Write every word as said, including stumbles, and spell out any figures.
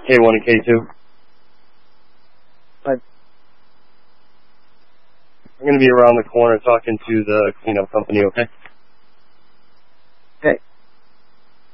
K one and K two. Hi. I'm going to be around the corner talking to the cleanup company, okay? Okay.